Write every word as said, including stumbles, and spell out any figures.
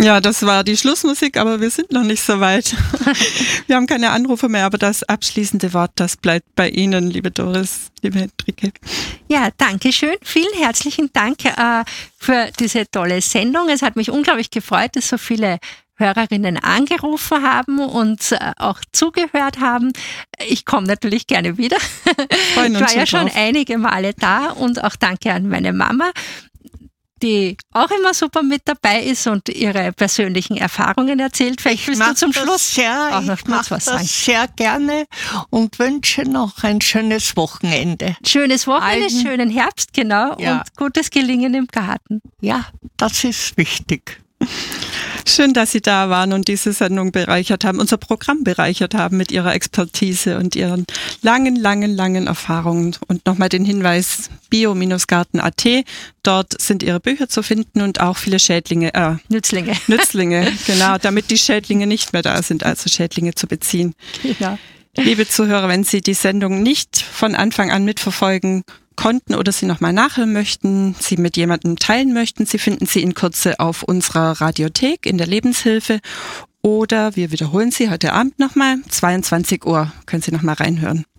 Ja, das war die Schlussmusik, aber wir sind noch nicht so weit. Wir haben keine Anrufe mehr, aber das abschließende Wort, das bleibt bei Ihnen, liebe Doris, liebe Hendrike. Ja, danke schön. Vielen herzlichen Dank äh, für diese tolle Sendung. Es hat mich unglaublich gefreut, dass so viele Hörerinnen angerufen haben und äh, auch zugehört haben. Ich komme natürlich gerne wieder. Freuen ich uns war ja schon drauf. einige Male da und auch danke an meine Mama, die auch immer super mit dabei ist und ihre persönlichen Erfahrungen erzählt. Vielleicht willst du zum Schluss sehr, auch noch ich kurz mach was das sagen. sehr gerne und wünsche noch ein schönes Wochenende. Schönes Wochenende, Allen- schönen Herbst, genau, Ja. und gutes Gelingen im Garten. Ja, das ist wichtig. Schön, dass Sie da waren und diese Sendung bereichert haben, unser Programm bereichert haben mit Ihrer Expertise und Ihren langen, langen, langen Erfahrungen. Und nochmal den Hinweis, bio Garten punkt a t, dort sind Ihre Bücher zu finden und auch viele Schädlinge, äh, Nützlinge. Nützlinge, genau, damit die Schädlinge nicht mehr da sind, also Schädlinge zu beziehen. Genau. Liebe Zuhörer, wenn Sie die Sendung nicht von Anfang an mitverfolgen konnten oder Sie nochmal nachhören möchten, Sie mit jemandem teilen möchten, Sie finden sie in Kürze auf unserer Radiothek in der Lebenshilfe oder wir wiederholen sie heute Abend nochmal, zweiundzwanzig Uhr, können Sie nochmal reinhören.